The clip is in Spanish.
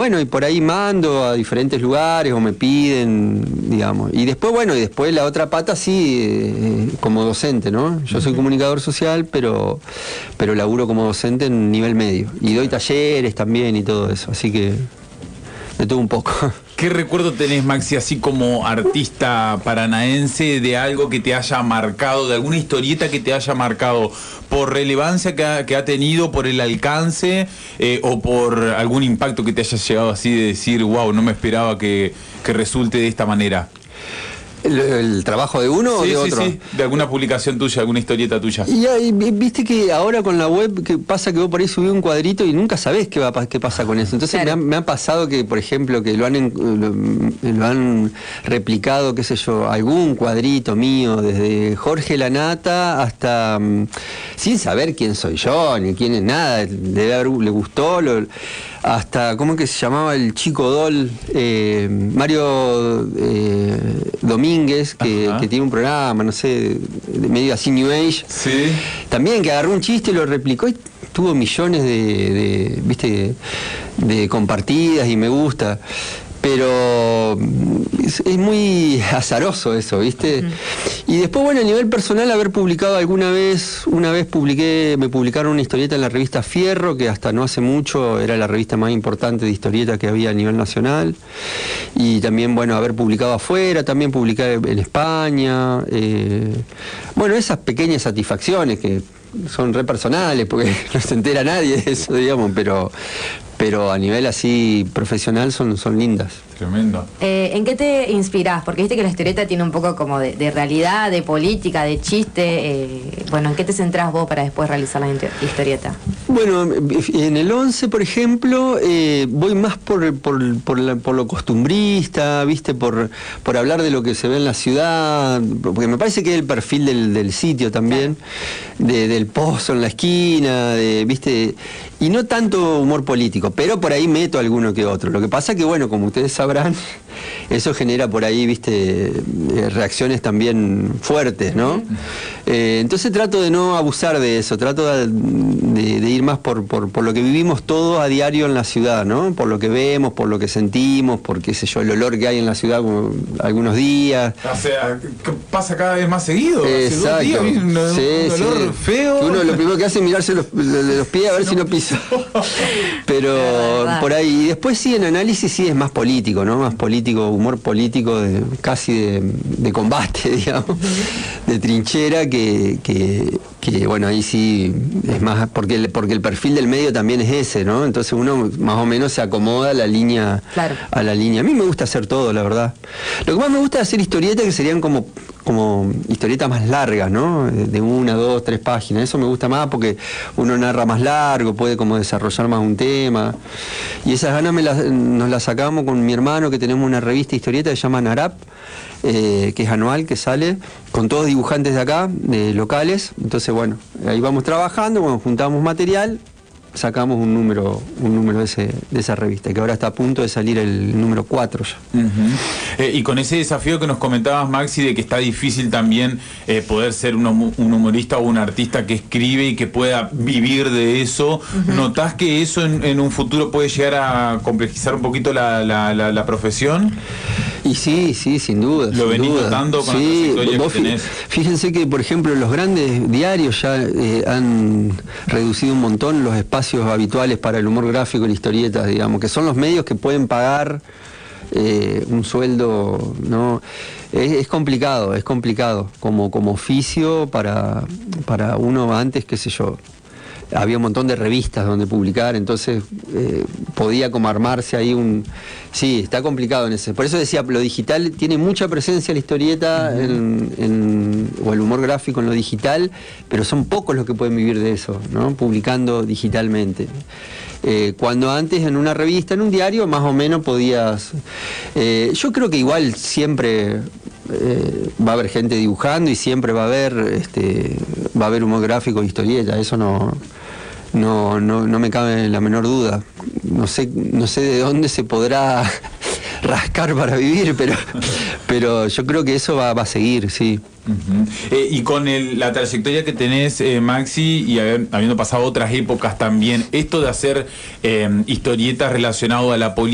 bueno, y por ahí mando a diferentes lugares o me piden, digamos. Y después, bueno, la otra pata sí, como docente, ¿no? Yo soy comunicador social, pero laburo como docente en nivel medio. Y doy talleres también y todo eso, así que de todo un poco. ¿Qué recuerdo tenés, Maxi, así como artista paranaense, de algo que te haya marcado, de alguna historieta que te haya marcado por relevancia que ha tenido, por el alcance o por algún impacto que te haya llegado así de decir, wow, no me esperaba que resulte de esta manera? ¿El trabajo de uno o de otro? Sí, de alguna publicación tuya, alguna historieta tuya. Y viste que ahora con la web, que pasa que vos por ahí subís un cuadrito y nunca sabés qué pasa con eso. Entonces claro, me ha pasado que, por ejemplo, que lo han replicado, qué sé yo, algún cuadrito mío, desde Jorge Lanata hasta, sin saber quién soy yo, ni quién es nada, le gustó, hasta, ¿cómo es que se llamaba el chico Dol? Mario Domínguez, que tiene un programa, no sé, de medio así New Age. Sí. También que agarró un chiste y lo replicó y tuvo millones de compartidas y me gusta. Pero es muy azaroso eso, ¿viste? Y después, bueno, a nivel personal, haber publicado una vez me publicaron una historieta en la revista Fierro, que hasta no hace mucho era la revista más importante de historieta que había a nivel nacional. Y también, bueno, haber publicado afuera, también publicar en España. Bueno, esas pequeñas satisfacciones que son re personales, porque no se entera nadie de eso, digamos, pero a nivel así profesional son lindas. Tremendo. ¿En qué te inspirás? Porque viste que la historieta tiene un poco como de realidad, de política, de chiste. Bueno, ¿en qué te centrás vos para después realizar la historieta? Bueno, en el 11, por ejemplo, voy más por lo costumbrista, ¿viste? Por hablar de lo que se ve en la ciudad, porque me parece que es el perfil del sitio también, claro, del pozo en la esquina, ¿viste? Y no tanto humor político, pero por ahí meto alguno que otro. Lo que pasa que, bueno, como ustedes sabrán, eso genera por ahí, viste, reacciones también fuertes, ¿no? Entonces trato de no abusar de eso, trato de ir más por lo que vivimos todos a diario en la ciudad, ¿no? Por lo que vemos, por lo que sentimos, por qué sé yo, el olor que hay en la ciudad algunos días. O sea, pasa cada vez más seguido. Exacto. Hace 2 días, un olor feo. Uno lo primero que hace es mirarse los pies a ver si no pisa. Pero por ahí. Y después sí, en análisis sí es más político, ¿no? Más político, humor político, casi de combate, digamos, de trinchera, que bueno, ahí sí es más, porque el perfil del medio también es ese, ¿no? Entonces uno más o menos se acomoda a la línea, claro, a la línea. A mí me gusta hacer todo, la verdad. Lo que más me gusta es hacer historietas que serían como historietas más largas, ¿no? De 1, 2, 3 páginas. Eso me gusta más porque uno narra más largo, puede como desarrollar más un tema. Y esas ganas nos las sacamos con mi hermano, que tenemos una revista de historieta que se llama Narap, que es anual, que sale con todos dibujantes de acá, locales. Entonces, bueno, ahí vamos trabajando, cuando juntamos material, sacamos un número de esa revista, que ahora está a punto de salir el número 4 ya. Y con ese desafío que nos comentabas, Maxi, de que está difícil también poder ser un humorista o un artista que escribe y que pueda vivir de eso, ¿notás que eso en un futuro puede llegar a complejizar un poquito la profesión? Y sí, sin duda. ¿Lo venís notando con la trayectoria que tenés? Fíjense que, por ejemplo, los grandes diarios ya han reducido un montón los espacios habituales para el humor gráfico y la historieta, digamos, que son los medios que pueden pagar un sueldo, ¿no? Es complicado como oficio para uno antes, qué sé yo. Había un montón de revistas donde publicar, entonces podía como armarse ahí Sí, está complicado en ese. Por eso decía, lo digital tiene mucha presencia la historieta o el humor gráfico en lo digital, pero son pocos los que pueden vivir de eso, ¿no? Publicando digitalmente. Cuando antes en una revista, en un diario, más o menos podías... yo creo que igual siempre... va a haber gente dibujando y siempre va a haber humor gráfico e historieta, eso no me cabe la menor duda. No sé de dónde se podrá rascar para vivir, pero yo creo que eso va a seguir, sí. Y con la trayectoria que tenés, Maxi, y habiendo pasado otras épocas también, esto de hacer historietas relacionadas a la política,